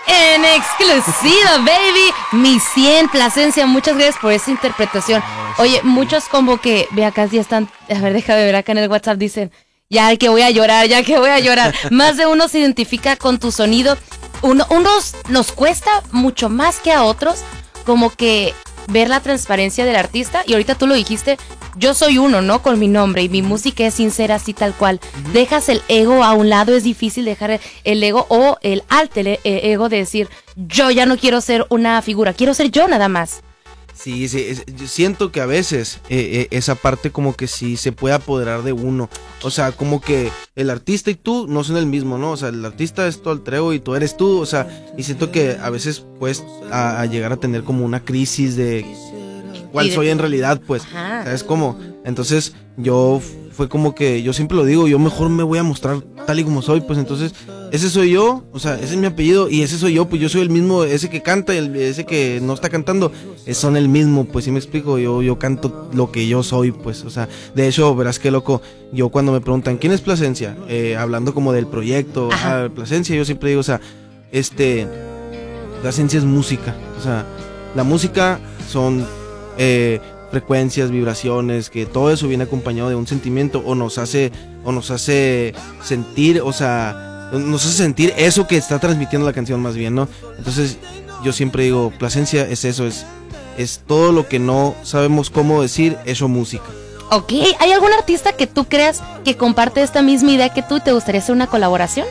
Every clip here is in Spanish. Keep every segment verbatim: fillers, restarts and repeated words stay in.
En exclusiva, baby, mi cien, Plasencia, muchas gracias por esa interpretación. Oye, muchos como que, ve acá ya están, a ver, déjame ver acá en el WhatsApp, dicen, ya que voy a llorar, ya que voy a llorar. Más de uno se identifica con tu sonido. Uno, unos nos cuesta mucho más que a otros, como que ver la transparencia del artista, y ahorita tú lo dijiste, yo soy uno, ¿no? Con mi nombre, y mi música es sincera, así tal cual. Uh-huh. Dejas el ego a un lado, es difícil dejar el ego o el alter ego de decir, yo ya no quiero ser una figura, quiero ser yo nada más. Sí, sí, es, yo siento que a veces eh, eh, esa parte como que sí se puede apoderar de uno. O sea, como que el artista y tú no son el mismo, ¿no? O sea, el artista es tu alter ego y tú eres tú. O sea, y siento que a veces puedes a, a llegar a tener como una crisis de cuál de... soy en realidad, pues. Ajá. ¿Sabes cómo? Entonces yo fue como que, yo siempre lo digo, yo mejor me voy a mostrar tal y como soy, pues entonces ese soy yo, o sea, ese es mi apellido y ese soy yo, pues yo soy el mismo, ese que canta y el, ese que no está cantando, son el mismo, pues sí me explico, yo, yo canto lo que yo soy, pues, o sea, de hecho, verás qué loco, yo cuando me preguntan, ¿quién es Plasencia? Eh, hablando como del proyecto, ah, Plasencia, yo siempre digo, o sea, este, Plasencia es música, o sea, la música son, eh, frecuencias, vibraciones, que todo eso viene acompañado de un sentimiento o nos hace o nos hace sentir, o sea, nos hace sentir eso que está transmitiendo la canción más bien, ¿no? Entonces, yo siempre digo, Plasencia es eso, es es todo lo que no sabemos cómo decir, eso música. Ok, ¿hay algún artista que tú creas que comparte esta misma idea que tú y te gustaría hacer una colaboración?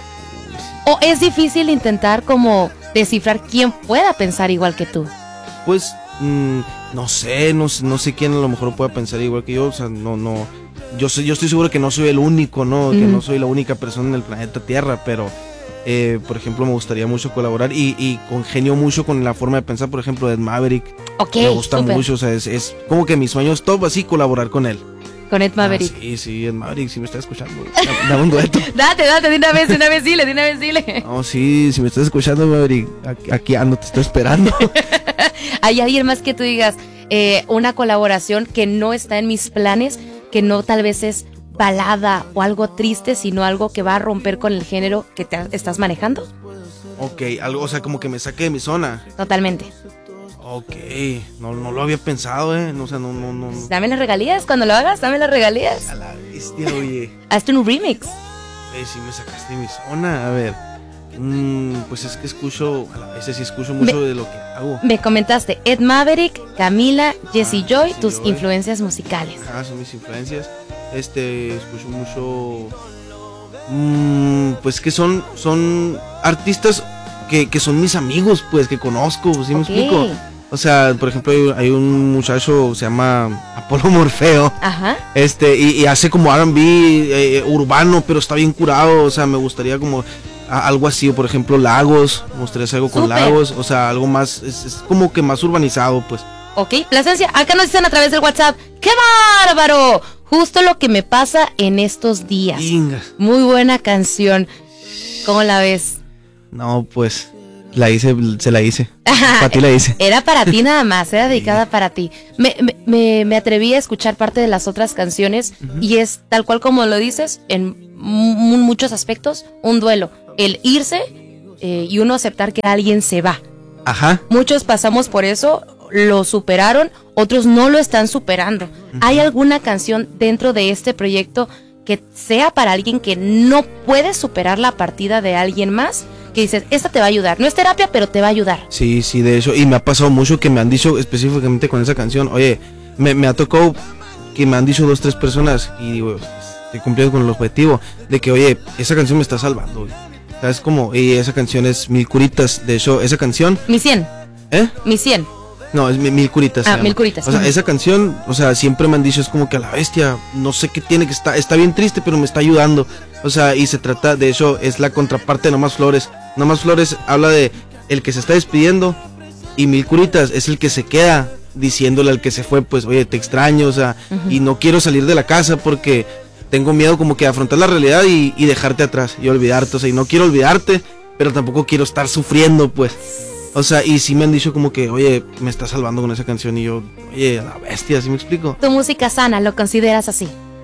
¿O es difícil intentar como descifrar quién pueda pensar igual que tú? Pues Mm, no sé, no, no sé quién a lo mejor pueda pensar igual que yo, o sea, no, no, yo soy, yo estoy seguro que no soy el único, ¿no? Mm. Que no soy la única persona en el planeta Tierra, pero, eh, por ejemplo, me gustaría mucho colaborar y, y congenio mucho con la forma de pensar, por ejemplo, de Ed Maverick. Ok, me gusta super. mucho, o sea, es, es como que mis sueños top así, colaborar con él. Con Ed Maverick. Ah, sí, sí, Ed Maverick, si me está escuchando, dame un dueto. Date, date, de una vez, de una vez, dile, de una vez, dile. No, sí, si me estás escuchando, Maverick, aquí, aquí ando, te estoy esperando. ¿Hay alguien más que tú digas, eh, una colaboración que no está en mis planes, que no tal vez es balada o algo triste, sino algo que va a romper con el género que te estás manejando? Ok, algo, o sea, como que me saque de mi zona. Totalmente. Ok, no, no lo había pensado, eh, no, o sea, no, no, no. Dame las regalías, cuando lo hagas, dame las regalías. A la bestia, oye. Hazte un remix. Eh, si me sacaste de mi zona, a ver. Mm, pues es que escucho, a la vez sí escucho mucho me, de lo que hago. Me comentaste, Ed Maverick, Camila, Jessie ah, Joy, tus Joy. influencias musicales. Ah, son mis influencias. Este, escucho mucho, mm, pues que son, son artistas que, que son mis amigos, pues, que conozco, ¿sí me okay. explico? O sea, por ejemplo, hay, hay un muchacho, se llama Apolo Morfeo. Ajá. Este, y, y hace como R and B eh, urbano, pero está bien curado. O sea, me gustaría como a, algo así, o por ejemplo, Lagos. Me gustaría hacer algo con Super. Lagos. O sea, algo más, es, es como que más urbanizado, pues. Ok, Plasencia, acá nos dicen a través del WhatsApp. ¡Qué bárbaro! Justo lo que me pasa en estos días. Ingas. Muy buena canción. ¿Cómo la ves? No, pues... La hice, se la hice. Para ti la hice. Era para ti nada más, era dedicada sí. para ti. Me, me, me atreví a escuchar parte de las otras canciones uh-huh. y es tal cual como lo dices, en m- muchos aspectos, un duelo. El irse eh, y uno aceptar que alguien se va. Ajá. Muchos pasamos por eso, lo superaron, otros no lo están superando. Uh-huh. ¿Hay alguna canción dentro de este proyecto que sea para alguien que no puede superar la partida de alguien más? Que dices, esta te va a ayudar, no es terapia, pero te va a ayudar. Sí, sí, de eso, y me ha pasado mucho que me han dicho específicamente con esa canción, oye, me, me ha tocado que me han dicho dos, tres personas, y digo, estoy cumpliendo con el objetivo, de que, oye, esa canción me está salvando, güey. ¿Sabes cómo? Y esa canción es Mil Curitas, de hecho, esa canción... Mi cien. ¿Eh? Mi cien. No, es Mil Curitas. Ah, Mil Curitas. O sea, esa canción, o sea, siempre me han dicho, es como que a la bestia, no sé qué tiene, que está, está bien triste, pero me está ayudando. O sea, y se trata, de hecho, es la contraparte de No Más Flores. No Más Flores habla de el que se está despidiendo y Mil Curitas es el que se queda diciéndole al que se fue, pues, oye, te extraño, o sea, uh-huh. y no quiero salir de la casa porque tengo miedo como que de afrontar la realidad y, y dejarte atrás y olvidarte, o sea, y no quiero olvidarte, pero tampoco quiero estar sufriendo, pues. O sea, y sí me han dicho como que, oye, me está salvando con esa canción y yo, oye, a la bestia, ¿sí me explico? Tu música sana, ¿lo consideras así?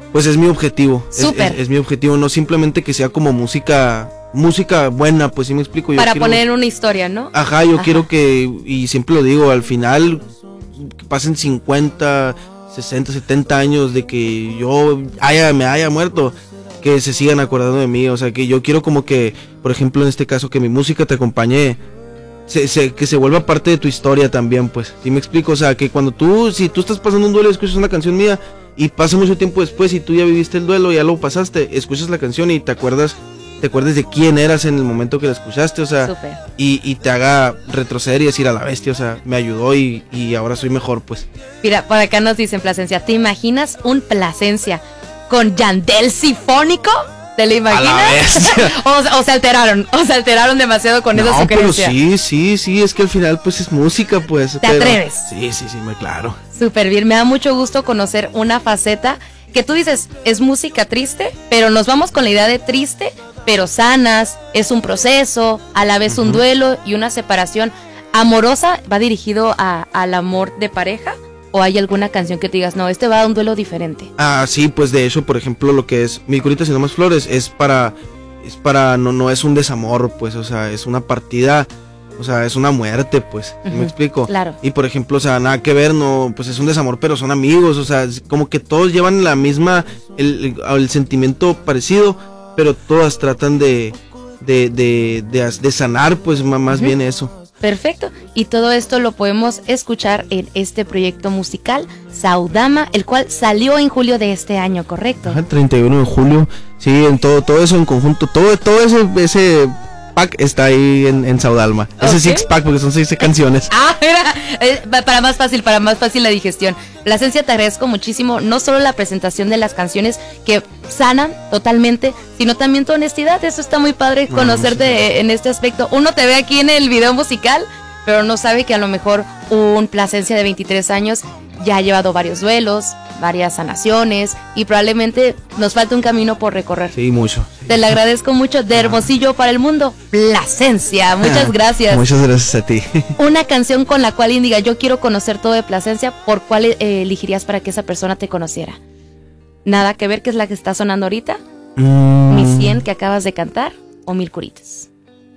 pues es mi objetivo. Es, Súper. es, es mi objetivo, no simplemente que sea como música, música buena, pues sí me explico. Yo Para quiero, poner una historia, ¿no? Ajá, yo Ajá. quiero que, y siempre lo digo, al final que pasen cincuenta, sesenta, setenta años de que yo haya, me haya muerto, que se sigan acordando de mí, o sea, que yo quiero como que, por ejemplo, en este caso, que mi música te acompañe, se, se, que se vuelva parte de tu historia también, pues, ¿sí me explico? O sea, que cuando tú, si tú estás pasando un duelo y escuchas una canción mía, y pasa mucho tiempo después y tú ya viviste el duelo, ya lo pasaste, escuchas la canción y te acuerdas, te acuerdas de quién eras en el momento que la escuchaste, o sea, Súper. y, y te haga retroceder y decir a la bestia, o sea, me ayudó y, y ahora soy mejor, pues. Mira, por acá nos dicen Plasencia, ¿te imaginas un Plasencia con Yandel sinfónico? ¿Te lo imaginas? A la bestia. o, o se alteraron, o se alteraron demasiado con esa No, pero sugerencia. sí, sí, sí, es que al final pues es música, pues. ¿Te pero- atreves? Sí, sí, sí, muy claro. Súper bien, me da mucho gusto conocer una faceta que tú dices, es música triste, pero nos vamos con la idea de triste, pero sanas, es un proceso, a la vez un Ujú. duelo y una separación amorosa. ¿Va dirigido a, al amor de pareja? ¿O hay alguna canción que te digas, no, este va a un duelo diferente? Ah, sí, pues de hecho, por ejemplo, lo que es Mil Curitas y No Más Flores es para, es para, no, no es un desamor, pues, o sea, es una partida, o sea, es una muerte, pues, ¿sí Ujú, me explico? claro. Y por ejemplo, o sea, nada que ver, no, pues es un desamor, pero son amigos, o sea, es como que todos llevan la misma, el, el, el sentimiento parecido, pero todas tratan de, de, de, de, de sanar, pues, ma- más Ujú. bien eso. Perfecto, y todo esto lo podemos escuchar en este proyecto musical, Saudama, el cual salió en julio de este año, ¿correcto? Ajá, el treinta y uno de julio, sí, en todo, todo eso en conjunto, todo, todo ese, ese pack está ahí en, en Saudalma. Ese Ok. six pack, porque son seis canciones. Ah, mira, eh, pa- para más fácil, para más fácil la digestión. Plasencia, te agradezco muchísimo, no solo la presentación de las canciones que sanan totalmente, sino también tu honestidad. Eso está muy padre, Ah, conocerte muchas gracias. en este aspecto. Uno te ve aquí en el video musical, pero no sabe que a lo mejor un Plasencia de veintitrés años ya ha llevado varios duelos, varias sanaciones y probablemente nos falta un camino por recorrer. Sí, mucho. Te lo agradezco mucho, de Hermosillo para el mundo, Plasencia. Muchas gracias. Muchas gracias a ti. Una canción con la cual indiga, yo quiero conocer todo de Plasencia, ¿por cuál eh, elegirías para que esa persona te conociera? Nada que ver, que es la que está sonando ahorita, Mm, Mi cien que acabas de cantar, o Mil Curitas.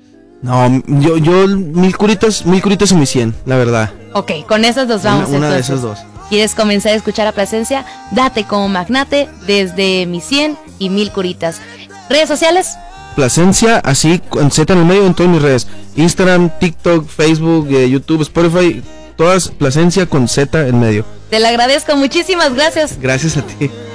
No, yo, yo, Mil Curitas, Mil Curitas o Mi cien, la verdad. Ok, con esas dos vamos Una, una de entonces. esas dos. ¿Quieres comenzar a escuchar a Plasencia? Date como magnate desde Mi cien y Mil Curitas. ¿Redes sociales? Plasencia, así, con Z en el medio en todas mis redes. Instagram, TikTok, Facebook, eh, YouTube, Spotify, todas Plasencia con Z en medio. Te lo agradezco, muchísimas gracias. Gracias a ti.